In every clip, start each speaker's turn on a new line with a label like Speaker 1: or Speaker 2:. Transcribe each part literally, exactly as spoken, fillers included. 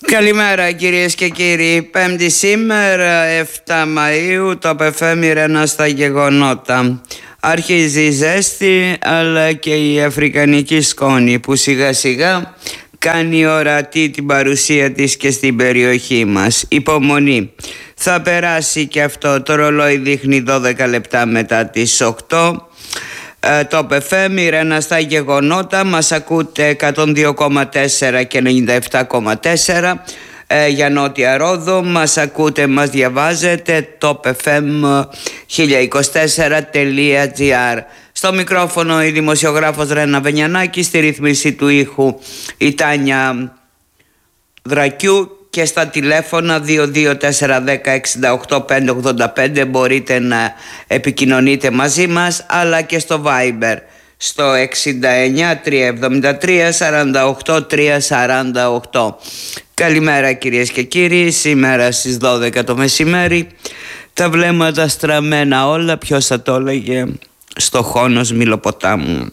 Speaker 1: Καλημέρα κυρίες και κύριοι. Πέμπτη σήμερα, εφτά Μαΐου, το πεφέμι Ρένα στα γεγονότα. Αρχίζει η ζέστη αλλά και η αφρικανική σκόνη που σιγά σιγά κάνει ορατή την παρουσία της και στην περιοχή μας. Υπομονή. Θα περάσει και αυτό. Το ρολόι δείχνει δώδεκα λεπτά μετά τις οκτώ. Ε, το πεφέμι Ρένα στα γεγονότα. Μας ακούτε εκατόν δύο κόμμα τέσσερα και ενενήντα επτά κόμμα τέσσερα ε, για Νότια Ρόδο. Μας ακούτε, μας διαβάζετε το πεφέμ χίλια είκοσι τέσσερα τελεία τζι άρ. Στο μικρόφωνο η δημοσιογράφος Ρένα Βενιανάκη, στη ρύθμιση του ήχου η Τάνια Δρακιού και στα τηλέφωνα δύο δύο τέσσερα ένα μηδέν εξήντα οκτώ πεντακόσια ογδόντα πέντε μπορείτε να επικοινωνείτε μαζί μας, αλλά και στο Viber στο εξήντα εννιά τριακόσια εβδομήντα τρία σαράντα οκτώ τριακόσια σαράντα οκτώ. Καλημέρα κυρίες και κύριοι. Σήμερα στις δώδεκα το μεσημέρι, τα βλέμματα στραμμένα όλα, ποιος θα το έλεγε, στο Χόνος Μυλοποτάμου.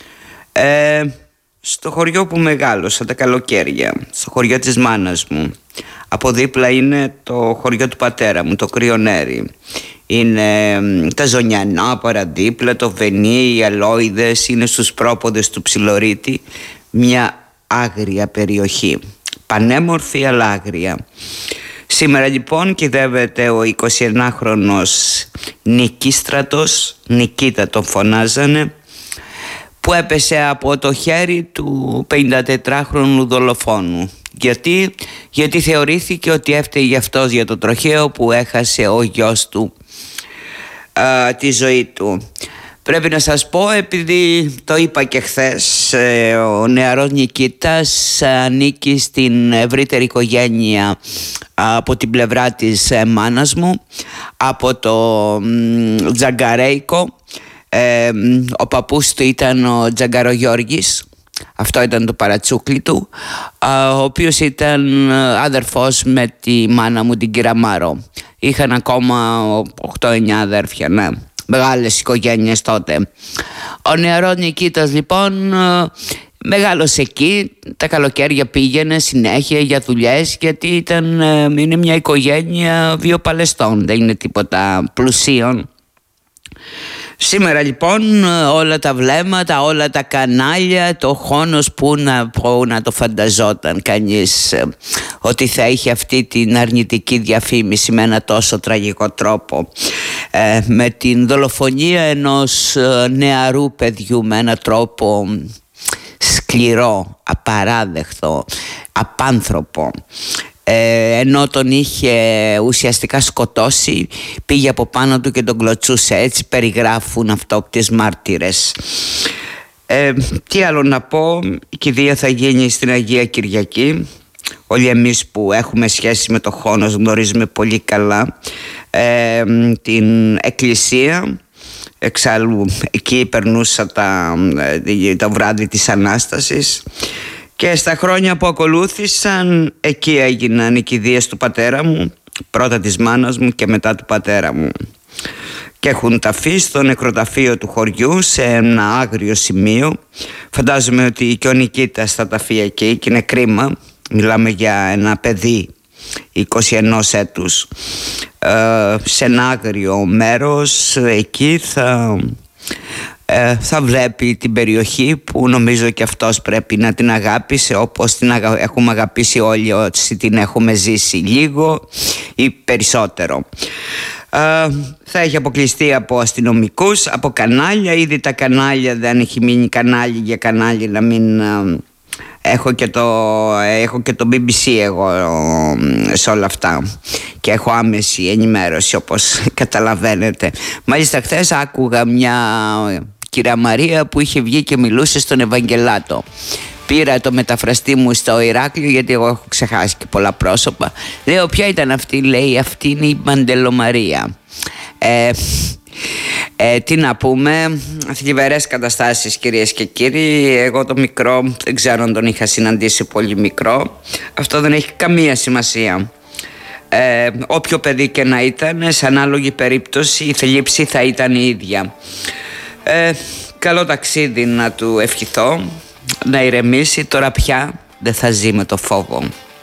Speaker 1: Ε, στο χωριό που μεγάλωσα τα καλοκαίρια, στο χωριό της μάνας μου. Από δίπλα είναι το χωριό του πατέρα μου, το Κρυονέρι. Είναι τα Ζωνιανά παραδίπλα, το Βενί, οι Αλόιδες, είναι στους πρόποδες του Ψιλορίτη. Μια άγρια περιοχή, πανέμορφη αλλά άγρια. Σήμερα λοιπόν κυδεύεται ο εικοσιενάχρονος Νικίστρατος, Νικίτα τον φωνάζανε, που έπεσε από το χέρι του πενηντατετράχρονου δολοφόνου. Γιατί, γιατί θεωρήθηκε ότι έφταιγε αυτός για το τροχαίο που έχασε ο γιος του α, τη ζωή του. Πρέπει να σας πω, επειδή το είπα και χθες, ο νεαρός Νικήτας ανήκει στην ευρύτερη οικογένεια από την πλευρά της μάνας μου, από το Τζαγκαρέικο. Ε, ο παππούς του ήταν ο Τζαγκαρογιώργης, αυτό ήταν το παρατσούκλι του, ο οποίος ήταν αδερφός με τη μάνα μου την Κυραμάρο. Είχαν ακόμα οκτώ εννιά αδέρφια, ναι. Μεγάλες οικογένειες τότε. Ο νεαρός Νικήτας λοιπόν μεγάλωσε εκεί, τα καλοκαίρια πήγαινε συνέχεια για δουλειές, γιατί ήταν, είναι μια οικογένεια βιοπαλαιστών, δεν είναι τίποτα πλουσίων. Σήμερα λοιπόν όλα τα βλέμματα, όλα τα κανάλια, το Χόνος, που να, που να το φανταζόταν κανείς ότι θα είχε αυτή την αρνητική διαφήμιση με ένα τόσο τραγικό τρόπο, ε, με την δολοφονία ενός νεαρού παιδιού με ένα τρόπο σκληρό, απαράδεκτο, απάνθρωπο. Ε, ενώ τον είχε ουσιαστικά σκοτώσει, πήγε από πάνω του και τον κλωτσούσε. Έτσι περιγράφουν αυτόπτες μάρτυρες. ε, Τι άλλο να πω, η κηδεία θα γίνει στην Αγία Κυριακή. Όλοι εμείς που έχουμε σχέση με το Χόνος γνωρίζουμε πολύ καλά ε, την εκκλησία. Εξάλλου εκεί περνούσα τα, το βράδυ της Ανάστασης. Και στα χρόνια που ακολούθησαν, εκεί έγιναν οι κηδείες του πατέρα μου, πρώτα της μάνας μου και μετά του πατέρα μου. Και έχουν ταφεί στο νεκροταφείο του χωριού, σε ένα άγριο σημείο. Φαντάζομαι ότι και ο Νικήτας θα ταφεί εκεί και είναι κρίμα. Μιλάμε για ένα παιδί είκοσι ενός έτους. Ε, σε ένα άγριο μέρος, εκεί θα... Ε, θα βλέπει την περιοχή που νομίζω και αυτός πρέπει να την αγάπησε, όπως την αγα... έχουμε αγαπήσει όλοι όσοι την έχουμε ζήσει, λίγο ή περισσότερο. Ε, θα έχει αποκλειστεί από αστυνομικούς, από κανάλια. Ήδη τα κανάλια, δεν έχει μείνει κανάλι για κανάλι να μην... Ε, έχω, και το, έχω και το μπι μπι σι εγώ ε, σε όλα αυτά και έχω άμεση ενημέρωση, όπως καταλαβαίνετε. Μάλιστα χθες άκουγα μια κυρία Μαρία που είχε βγει και μιλούσε στον Ευαγγελάτο. Πήρα το μεταφραστή μου στο Ηράκλειο, γιατί εγώ έχω ξεχάσει και πολλά πρόσωπα. Λέω, ποια ήταν αυτή? Λέει, αυτή είναι η Μαντελομαρία. Ε, ε, τι να πούμε, θλιβερές καταστάσεις κυρίες και κύριοι. Εγώ το μικρό δεν ξέρω αν τον είχα συναντήσει πολύ μικρό. Αυτό δεν έχει καμία σημασία. Ε, όποιο παιδί και να ήταν, σε ανάλογη περίπτωση η θλίψη θα ήταν η ίδια. Ε, καλό ταξίδι να του ευχηθώ, να ηρεμήσει. Τώρα πια δεν θα ζει με το φόβο.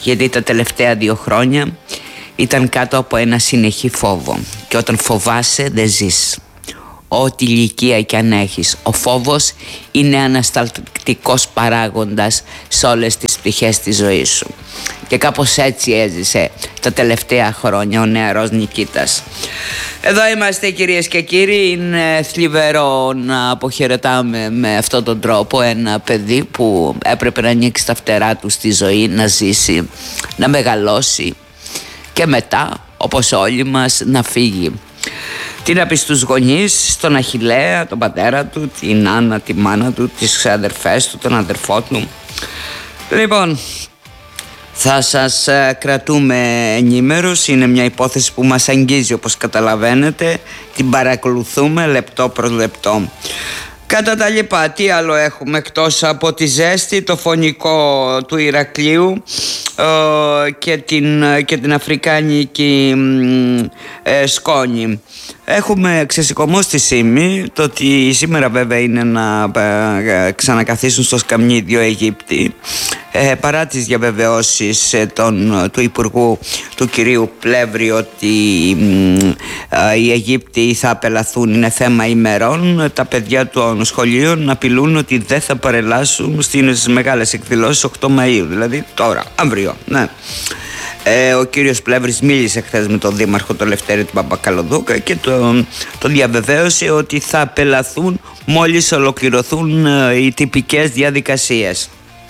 Speaker 1: γιατί τα τελευταία δύο χρόνια ήταν κάτω από ένα συνεχή φόβο, και όταν φοβάσαι δεν ζεις. Ό,τι ηλικία κι αν έχεις, ο φόβος είναι ανασταλτικός παράγοντας σε όλες τις πτυχές της ζωής σου. Και κάπως έτσι έζησε τα τελευταία χρόνια ο νεαρός Νικήτας. Εδώ είμαστε, κυρίες και κύριοι. Είναι θλιβερό να αποχαιρετάμε με αυτόν τον τρόπο ένα παιδί που έπρεπε να ανοίξει τα φτερά του στη ζωή, να ζήσει, να μεγαλώσει και μετά, όπως όλοι μας, να φύγει. Τι να πει στους γονείς, στον Αχιλλέα, τον πατέρα του, την Άννα, τη μάνα του, τις αδερφές του, τον αδερφό του. Λοιπόν, θα σας κρατούμε ενήμερους. Είναι μια υπόθεση που μας αγγίζει, όπως καταλαβαίνετε. Την παρακολουθούμε λεπτό προς λεπτό. Κατά τα λοιπά, τι άλλο έχουμε εκτός από τη ζέστη, το φωνικό του Ηρακλείου ε, και, την, και την αφρικάνικη ε, σκόνη. Έχουμε ξεσηκωμό στη Σύμη. Το ότι σήμερα βέβαια είναι να ε, ξανακαθίσουν στο σκαμνί δύο Αιγύπτιοι, ε, παρά τις διαβεβαιώσεις ε, των, του Υπουργού του κυρίου Πλεύρη ότι ε, οι Αιγύπτιοι θα απελαθούν, είναι θέμα ημερών. Τα παιδιά των σχολείων απειλούν ότι δεν θα παρελάσουν στις μεγάλες εκδηλώσεις οκτώ Μαΐου, δηλαδή τώρα, αύριο, ναι. Ε, ο κύριος Πλεύρης μίλησε χθες με τον δήμαρχο τον Λευτέρη του Παπακαλοδούκα και το, το διαβεβαίωσε ότι θα απελαθούν μόλις ολοκληρωθούν ε, οι τυπικές διαδικασίες.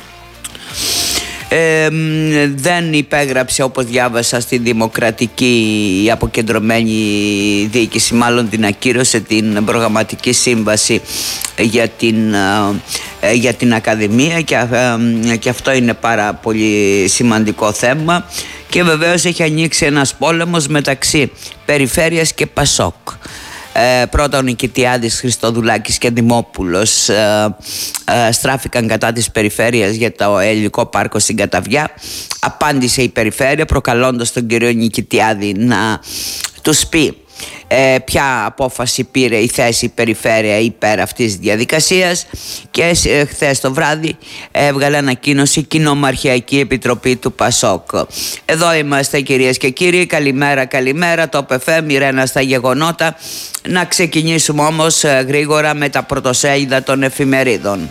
Speaker 1: Ε, δεν υπέγραψε, όπως διάβασα, στη Δημοκρατική αποκεντρωμένη διοίκηση, μάλλον την ακύρωσε την προγραμματική σύμβαση για την, ε, για την Ακαδημία, και, ε, και αυτό είναι πάρα πολύ σημαντικό θέμα. Και βεβαίως έχει ανοίξει ένας πόλεμος μεταξύ Περιφέρειας και Πασόκ. Ε, πρώτα ο Νικητιάδης, Χριστοδουλάκης και Δημόπουλος ε, ε, στράφηκαν κατά της Περιφέρειας για το Ελληνικό Πάρκο στην Καταβιά. Απάντησε η Περιφέρεια προκαλώντας τον κύριο Νικητιάδη να τους πει ε, ποια απόφαση πήρε η θέση Περιφέρεια υπέρ αυτής της διαδικασίας, και ε, χθες το βράδυ έβγαλε ανακοίνωση Κοινομαρχιακή Επιτροπή του Πασόκ. Εδώ είμαστε, κυρίες και κύριοι. Καλημέρα, καλημέρα. Το ΠΕΦΕ, Μιρένα στα γεγονότα. Να ξεκινήσουμε όμως ε, γρήγορα με τα πρωτοσέλιδα των εφημερίδων.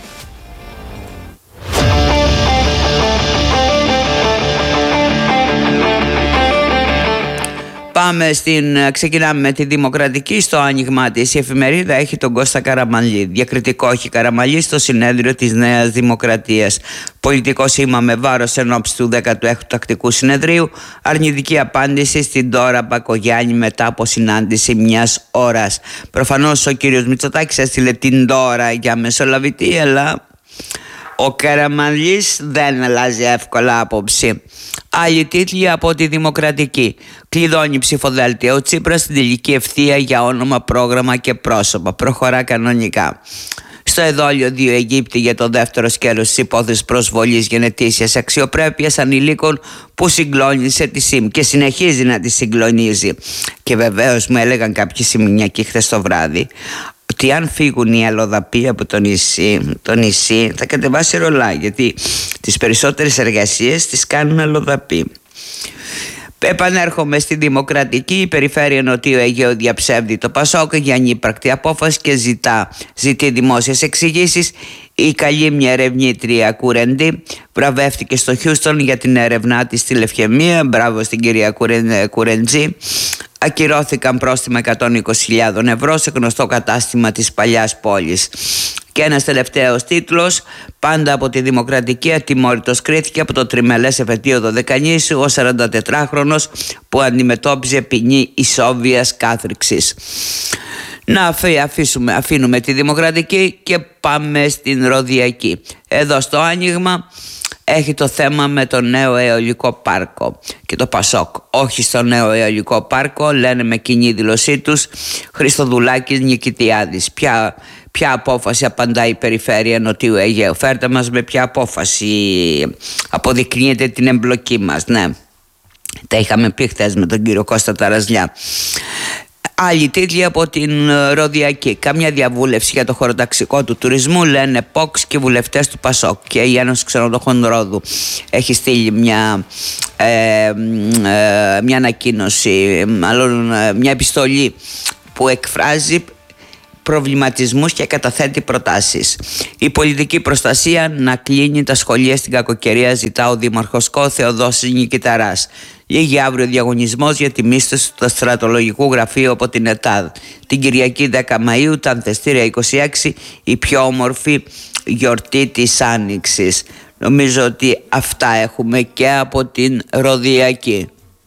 Speaker 1: Πάμε στην, ξεκινάμε με τη Δημοκρατική. Στο άνοιγμα της η εφημερίδα έχει τον Κώστα Καραμανλή. Διακριτικό έχει Καραμανλή στο συνέδριο της Νέας Δημοκρατίας. Πολιτικό σήμα με βάρος εν ώψη του δέκατου έκτου τακτικού συνεδρίου. Αρνητική απάντηση στην Ντόρα Μπακογιάννη μετά από συνάντηση μιας ώρας. Προφανώς ο κύριος Μητσοτάκης έστειλε την Ντόρα για μεσολαβητή, αλλά ο Καραμανλής δεν αλλάζει εύκολα άποψη. Άλλοι τίτλοι από τη Δημοκρατική. Κλειδώνει ψηφοδέλτια ο Τσίπρας στην τελική ευθεία για όνομα, πρόγραμμα και πρόσωπα. Προχωρά κανονικά. Στο εδόλιο δύο Αιγύπτιοι για το δεύτερο σκέλος της υπόθεσης προσβολής γενετήσιας αξιοπρέπειας ανηλίκων που συγκλώνησε τη ΣΥΜ και συνεχίζει να τη συγκλονίζει. Και βεβαίως μου έλεγαν κάποιοι σημεινιακοί χθες το βράδυ ότι αν φύγουν οι αλλοδαποί από το νησί, το νησί θα κατεβάσει ρολά, γιατί τις περισσότερες εργασίες τις κάνουν αλλοδαποί. Επανέρχομαι στη Δημοκρατική. Η Περιφέρεια Νοτιού Αιγαίου διαψεύδει το Πασόκ για ανύπαρκτη απόφαση και ζητά, ζητεί δημόσιες εξηγήσεις. Η καλή μια ερευνήτρια Κουρεντή βραβεύτηκε στο Χιούστον για την έρευνά της στη λευκαιμία. Μπράβο στην κυρία Κουρεντζή. Ακυρώθηκαν πρόστιμα εκατόν είκοσι χιλιάδες ευρώ σε γνωστό κατάστημα της παλιάς πόλης. Και ένας τελευταίος τίτλος, πάντα από τη Δημοκρατική. Ατιμόρυτος κρίθηκε από το τριμελές εφετείο Δωδεκανήσου ο σαραντατετράχρονος που αντιμετώπιζε ποινή ισόβιας κάθριξης. Να αφήσουμε, αφήνουμε τη Δημοκρατική και πάμε στην Ροδιακή. Εδώ στο άνοιγμα έχει το θέμα με το νέο αιωλικό πάρκο και το Πασόκ. Όχι στο νέο αιωλικό πάρκο, λένε με κοινή δήλωσή τους Χριστοδουλάκης, Νικητιάδης. Ποια, ποια απόφαση απαντάει η Περιφέρεια Νοτιού Αιγαίου? Φέρτε μας με ποια απόφαση αποδεικνύεται την εμπλοκή μας. Ναι, τα είχαμε πει χθες με τον κύριο Κώστα Ταραζλιά. Άλλοι τίτλοι από την Ροδιακή. Καμιά διαβούλευση για το χωροταξικό του τουρισμού, λένε Πόξ και βουλευτές του Πασόκ. Και η Ένωση Ξενοδοχών Ρόδου έχει στείλει μια, ε, ε, μια ανακοίνωση, μάλλον ε, μια επιστολή που εκφράζει προβληματισμούς και καταθέτει προτάσεις. Η πολιτική προστασία να κλείνει τα σχολεία στην κακοκαιρία, ζητά ο Δήμαρχος Κο, Θεοδόσης Νικηταράς. Λήγει αύριο διαγωνισμός για τη μίσθωση του στρατολογικού γραφείου από την ΕΤΑΔ. Την Κυριακή δέκα Μαΐου, τα Ανθεστήρια είκοσι έξι, η πιο όμορφη γιορτή της Άνοιξης. Νομίζω ότι αυτά έχουμε και από την Ροδιακή.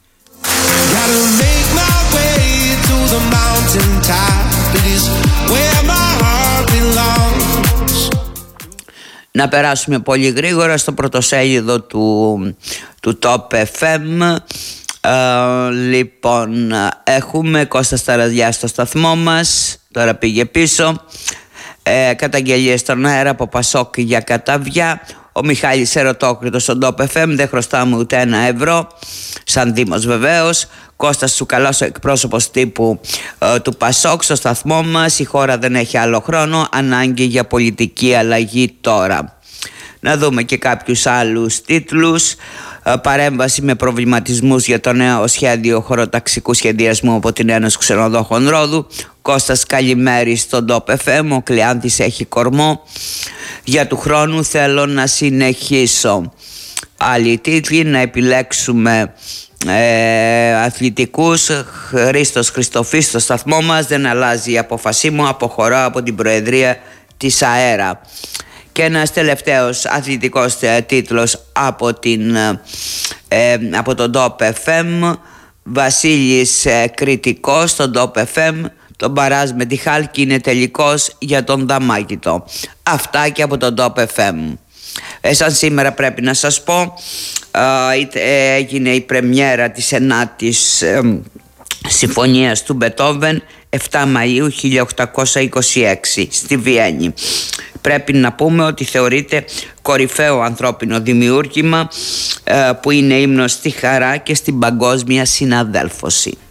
Speaker 1: Να περάσουμε πολύ γρήγορα στο πρωτοσέλιδο του, του Top εφ εμ. Ε, λοιπόν, έχουμε Κώστα Σταραδιά στο σταθμό μας, τώρα πήγε πίσω. Ε, καταγγελίες στον αέρα από Πασόκ για καταβιά. Ο Μιχάλης Ερωτόκριτος στον Top εφ εμ, δεν χρωστάμε ούτε ένα ευρώ, σαν Δήμος βεβαίως. Κώστας Τσουκαλάς, ο εκπρόσωπος τύπου ε, του Πασόκ στο σταθμό μας. Η χώρα δεν έχει άλλο χρόνο, ανάγκη για πολιτική αλλαγή τώρα. Να δούμε και κάποιους άλλους τίτλους. Ε, παρέμβαση με προβληματισμούς για το νέο σχέδιο χωροταξικού σχεδιασμού από την Ένωση Ξενοδόχων Ρόδου. Κώστας καλημέρι στον Top εφ εμ, ο Κλεάνθης έχει κορμό. Για του χρόνου θέλω να συνεχίσω. Άλλοι τίτλοι, να επιλέξουμε ε, αθλητικούς. Χρήστος Χριστοφής στο σταθμό μας, δεν αλλάζει η απόφασή μου, αποχωρώ από την Προεδρία της ΑΕΡΑ. Και ένας τελευταίος αθλητικός τίτλος από, την, ε, από τον Top εφ εμ, Βασίλης ε, Κρητικός στον Top εφ εμ. Το μπαράζ με τη Χάλκη είναι τελικός για τον Δαμάκητο. Αυτά και από τον Top εφ εμ. Ε, σαν σήμερα πρέπει να σας πω, ε, έγινε η πρεμιέρα της ενάτης ε, συμφωνίας του Μπετόβεν εφτά Μαΐου χίλια οκτακόσια είκοσι έξι στη Βιέννη. Πρέπει να πούμε ότι θεωρείται κορυφαίο ανθρώπινο δημιούργημα ε, που είναι ύμνος στη χαρά και στην παγκόσμια συναδέλφωση.